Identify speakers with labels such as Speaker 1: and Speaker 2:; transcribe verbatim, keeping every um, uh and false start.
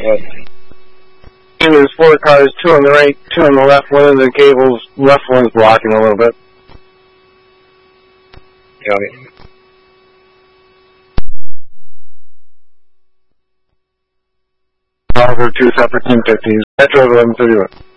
Speaker 1: What?
Speaker 2: There's four cars, two on the right, two on the left. One of the cables, left one's blocking a little bit.
Speaker 1: Copy.
Speaker 2: Over two separate ten fifties. Metro eleven thirty-one.